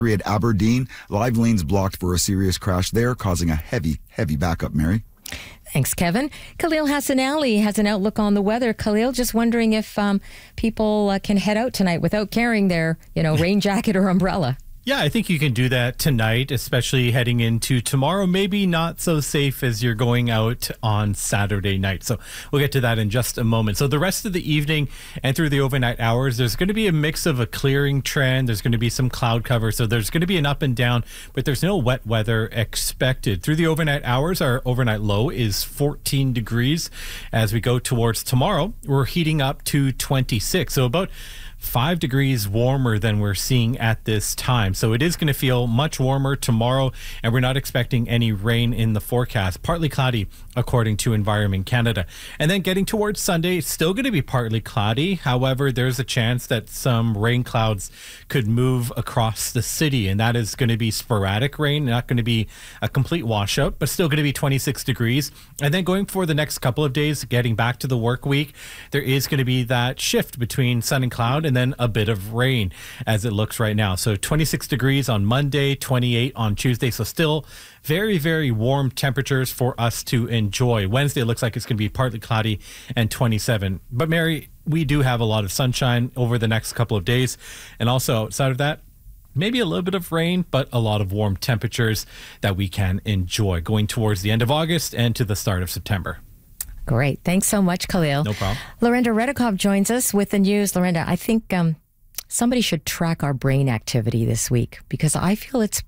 at Aberdeen. Live lanes blocked for a serious crash there, causing a heavy backup, Mary. Thanks, Kevin. Khalil Hassanali has an outlook on the weather. Khalil, just wondering if people can head out tonight without carrying their, rain jacket or umbrella. Yeah, I think you can do that tonight, especially heading into tomorrow. Maybe not so safe as you're going out on Saturday night. So we'll get to that in just a moment. So the rest of the evening and through the overnight hours, there's going to be a mix of a clearing trend. There's going to be some cloud cover. So there's going to be an up and down, but there's no wet weather expected. Through the overnight hours, our overnight low is 14 degrees. As we go towards tomorrow, we're heating up to 26. So about 5 degrees warmer than we're seeing at this time. So it is going to feel much warmer tomorrow, and we're not expecting any rain in the forecast. Partly cloudy, according to Environment Canada. And then getting towards Sunday, it's still going to be partly cloudy. However, there's a chance that some rain clouds could move across the city, and that is going to be sporadic rain, not going to be a complete washout, but still going to be 26 degrees. And then going for the next couple of days, getting back to the work week, there is going to be that shift between sun and cloud, and then a bit of rain as it looks right now. So 26 degrees on Monday, 28 on Tuesday. So still very, very warm temperatures for us to enjoy. Wednesday, it looks like it's going to be partly cloudy and 27. But Mary, we do have a lot of sunshine over the next couple of days. And also outside of that, maybe a little bit of rain, but a lot of warm temperatures that we can enjoy going towards the end of August and to the start of September. Great. Thanks so much, Khalil. No problem. Lorenda Redekop joins us with the news. Lorenda, I think somebody should track our brain activity this week because I feel it's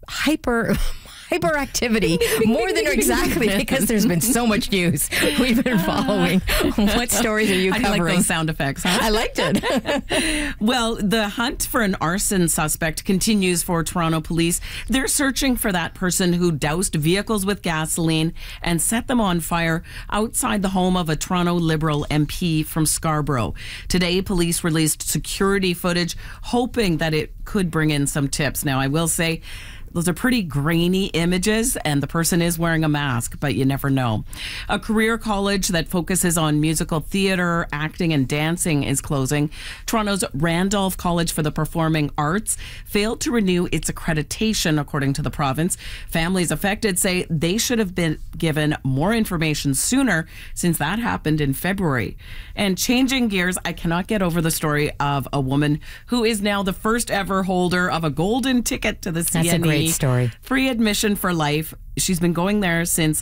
hyperactivity more than exactly because there's been so much news we've been following. What stories are you covering? I like those sound effects, huh? I liked it. Well, the hunt for an arson suspect continues for Toronto police. They're searching for that person who doused vehicles with gasoline and set them on fire outside the home of a Toronto Liberal MP from Scarborough. Today, police released security footage, hoping that it could bring in some tips. Now, I will say, those are pretty grainy images, and the person is wearing a mask, but you never know. A career college that focuses on musical theater, acting, and dancing is closing. Toronto's Randolph College for the Performing Arts failed to renew its accreditation, according to the province. Families affected say they should have been given more information sooner, since that happened in February. And changing gears, I cannot get over the story of a woman who is now the first ever holder of a golden ticket to the CNE. That's a great story. Free admission for life. She's been going there since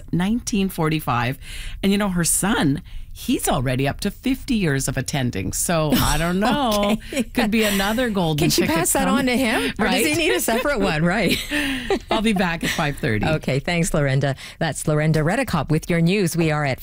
1945. And her son, he's already up to 50 years of attending. So I don't know. Okay. Could be another golden ticket. Can she pass that on to him? Or does he need a separate one? Right. I'll be back at 5:30. Okay. Thanks, Lorenda. That's Lorenda Redekop with your news. We are at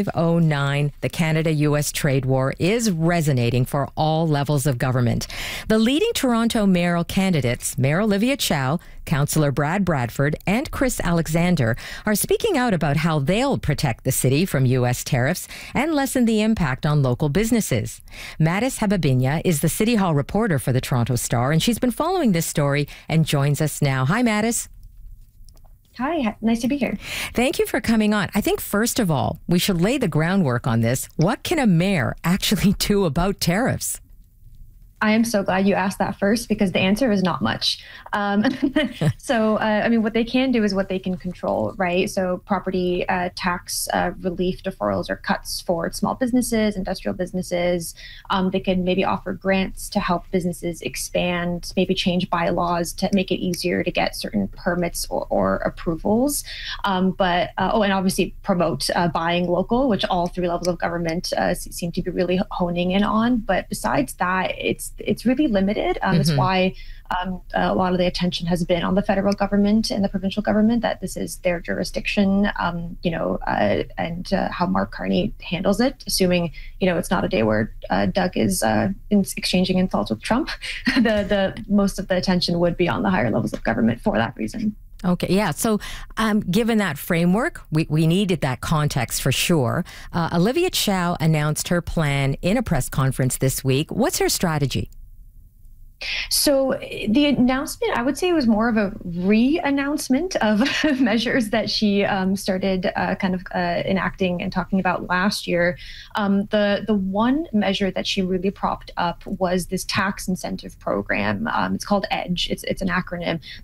5:09. The Canada-U.S. trade war is resonating for all levels of government. The leading Toronto mayoral candidates, Mayor Olivia Chow, Councillor Brad Bradford, and Chris Alexander, are speaking out about how they'll protect the city from U.S. tariffs and lessen the impact on local businesses. Mattis Hababinya is the City Hall reporter for the Toronto Star, and she's been following this story and joins us now. Hi, Mattis. Hi, nice to be here. Thank you for coming on. I think, first of all, we should lay the groundwork on this. What can a mayor actually do about tariffs? I am so glad you asked that first because the answer is not much. What they can do is what they can control, right? So property tax relief deferrals or cuts for small businesses, industrial businesses. They can maybe offer grants to help businesses expand, maybe change bylaws to make it easier to get certain permits or approvals. And obviously promote buying local, which all three levels of government seem to be really honing in on. But besides that, it's really limited. It's why a lot of the attention has been on the federal government and the provincial government, that this is their jurisdiction, and how Mark Carney handles it, assuming, it's not a day where Doug is exchanging insults with Trump. The most of the attention would be on the higher levels of government for that reason. Okay, yeah. So given that framework, we needed that context for sure. Olivia Chow announced her plan in a press conference this week. What's her strategy? So the announcement, I would say, was more of a re-announcement of measures that she started enacting and talking about last year. The one measure that she really propped up was this tax incentive program. It's called EDGE. It's an acronym